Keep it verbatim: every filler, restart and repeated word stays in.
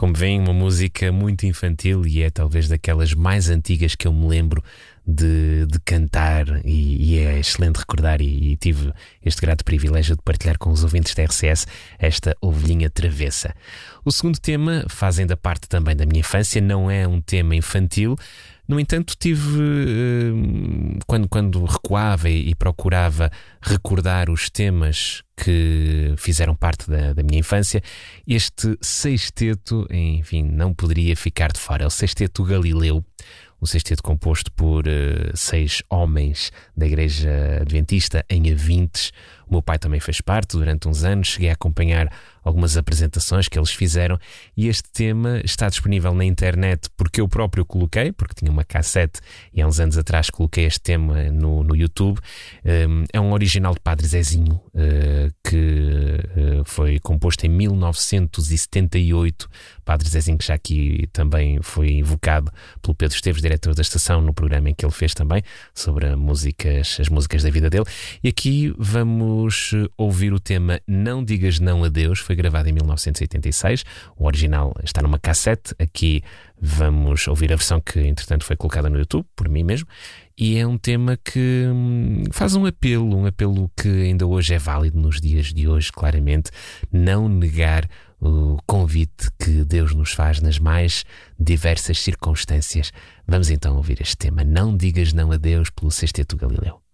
Como veem, uma música muito infantil e é talvez daquelas mais antigas que eu me lembro de, de cantar e, e é excelente recordar e, e tive este grato privilégio de partilhar com os ouvintes da R C S esta Ovelhinha Travessa. O segundo tema faz ainda parte também da minha infância, não é um tema infantil. No entanto, tive, quando, quando recuava e procurava recordar os temas que fizeram parte da, da minha infância, este sexteto, enfim, não poderia ficar de fora. É o Sexteto Galileu, o sexteto composto por uh, seis homens da Igreja Adventista em Avintes. O meu pai também fez parte durante uns anos, cheguei a acompanhar algumas apresentações que eles fizeram e este tema está disponível na internet porque eu próprio coloquei, porque tinha uma cassete e há uns anos atrás coloquei este tema no, no YouTube. Um, é um original de Padre Zezinho uh, que uh, foi composto em mil novecentos e setenta e oito. Padre Zezinho, que já aqui também foi invocado pelo Pedro Esteves, diretor da estação, no programa em que ele fez também sobre músicas, as músicas da vida dele. E aqui vamos ouvir o tema Não Digas Não a Deus, foi gravado em mil novecentos e oitenta e seis, o original está numa cassete. Aqui vamos ouvir a versão que entretanto foi colocada no YouTube, por mim mesmo, e é um tema que faz um apelo, um apelo que ainda hoje é válido nos dias de hoje, claramente, não negar o convite que Deus nos faz nas mais diversas circunstâncias. Vamos então ouvir este tema, Não Digas Não a Deus, pelo Sexteto Galileu.